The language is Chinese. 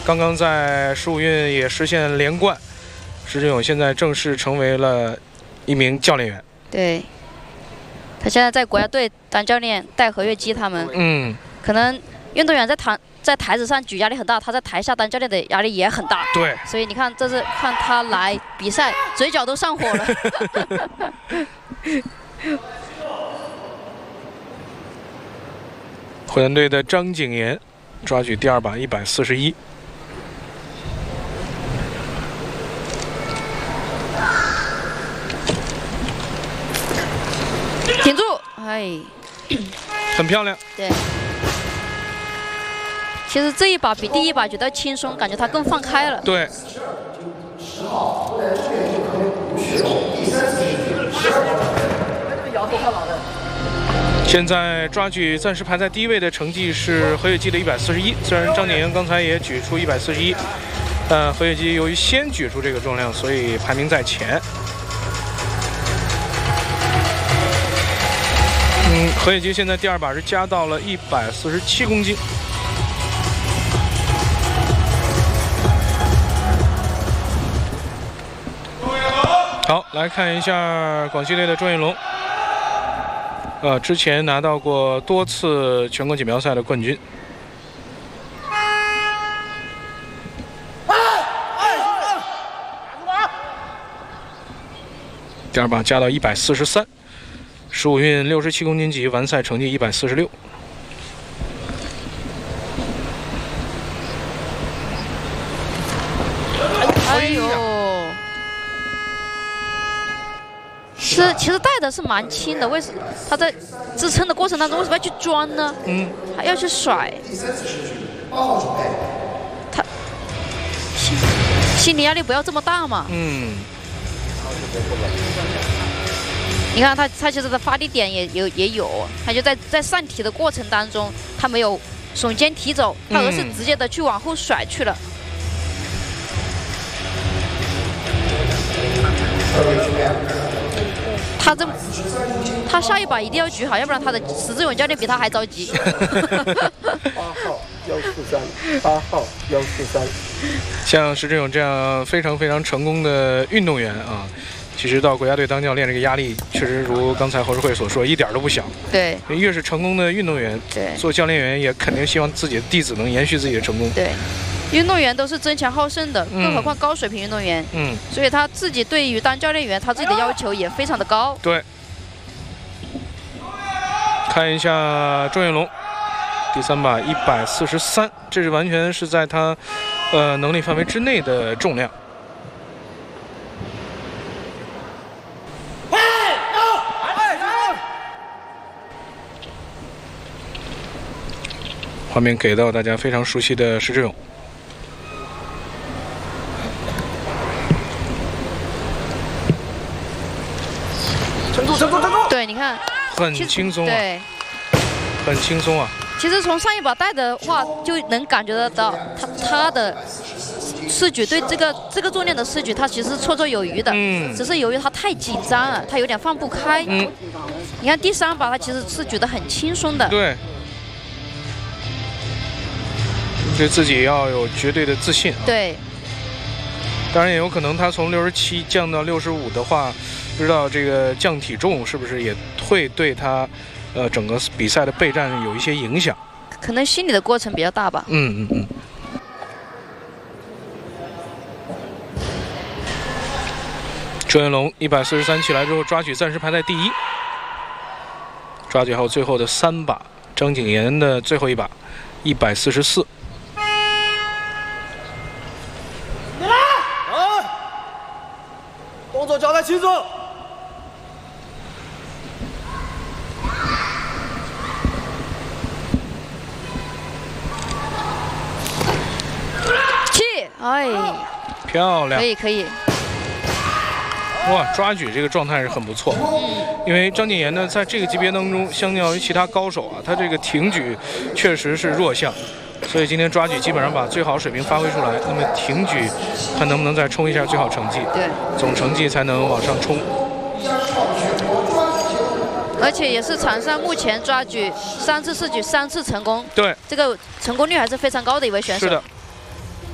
刚刚在15运也实现连冠。石志勇现在正式成为了一名教练员。 对，他现在在国家队当教练，带何月姬他们。可能运动员在台子上举压力很大，他在台下当教练的压力也很大。对，所以你看，这次看他来比赛，嘴角都上火了。 火箭队的张景言抓举第2把141。 挺住，哎， 很漂亮。 对，其实这一把比第1把觉得轻松，感觉他更放开了。 对。现在抓举暂时排在第1位的成绩是何月姬的141，虽然张景言刚才也举出141，但何月姬由于先举出这个重量，所以排名在前。何月姬现在第2把是加到了147公斤。好，来看一下广西队的庄云龙。之前拿到过多次全国锦标赛的冠军。第2把加到143，15运67公斤级完赛成绩146。 哎呦！其实带的是蛮轻的，为什么他在支撑的过程当中为什么要去钻呢？还要去甩，他心理压力不要这么大嘛。你看他其实的发力点也有，他就在上提的过程当中，他没有耸肩提走，他而是直接的去往后甩去了。他下一把一定要举好，要不然他的石志勇教练比他还着急。 8号143，8号143。 像石志勇这样非常成功的运动员啊，其实到国家队当教练，这个压力确实如刚才侯世慧所说，一点都不小。 对， 越是成功的运动员，对，做教练员也肯定希望自己的弟子能延续自己的成功。 对。运动员都是争强好胜的，更何况高水平运动员。所以他自己对于当教练员，他自己的要求也非常的高。 对。看一下庄云龙，第3把143，这是完全是在他能力范围之内的重量。画面给到大家非常熟悉的石志勇。 撑住！ 对，你看， 很轻松啊， 对， 很轻松啊。 其实从上一把带的话，就能感觉得到他的试举对这个重量的试举，他其实是绰绰有余的。只是由于他太紧张了，他有点放不开。你看第3把他其实是举得很轻松的。 对，对自己要有绝对的自信啊。 对。 当然也有可能他从67降到65的话，不知道这个降体重是不是也会对他整个比赛的备战有一些影响。 可能心理的过程比较大吧。 庄云龙143起来之后，抓举暂时排在第1。抓举后最后的3把，张景言的最后一把144。 动作交代清楚。 哎， 漂亮， 可以。 哇，抓举这个状态是很不错。因为张景言呢，在这个级别当中，相较于其他高手啊，他这个挺举确实是弱项。所以今天抓举基本上把最好水平发挥出来。那么挺举，看能不能再冲一下最好成绩， 对， 总成绩才能往上冲。 而且也是场上目前抓举3次试举3次成功， 对， 这个成功率还是非常高的一位选手。 是的。